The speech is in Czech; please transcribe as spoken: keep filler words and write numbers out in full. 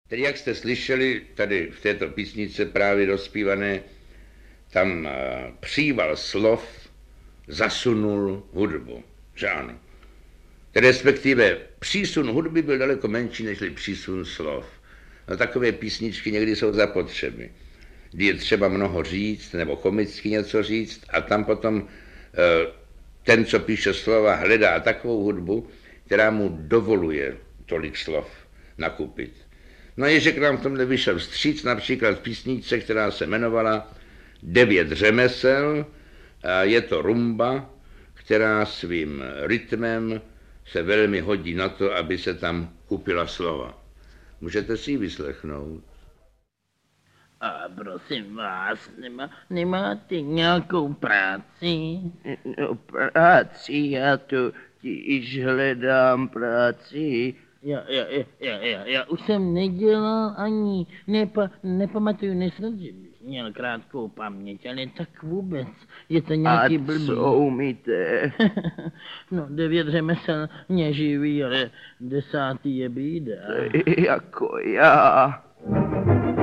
Tedy jak jste slyšeli tady v této písnice právě rozpívané, tam příval slov zasunul hudbu, že ano. Respektive přísun hudby byl daleko menší než přísun slov. No, takové písničky někdy jsou zapotřeby, kdy je třeba mnoho říct nebo komicky něco říct a tam potom ten, co píše slova, hledá takovou hudbu, která mu dovoluje tolik slov nakupit. No Ježek nám v tomhle vyšel vstříc, například v písničce, která se jmenovala Devět řemesel. Je to rumba, která svým rytmem se velmi hodí na to, aby se tam kupila slova. Můžete si ji vyslechnout. A prosím vás, nemá, nemáte nějakou práci? No, práci, já to již hledám práci. Já, já, já, já, já, já už jsem nedělal ani, nepa, nepamatuju, nesnad, že bych měl krátkou paměť, ale tak vůbec, je to nějaký blbý. A co umíte? No, devět řemesel mě živí, ale desátý je bída. Jako já.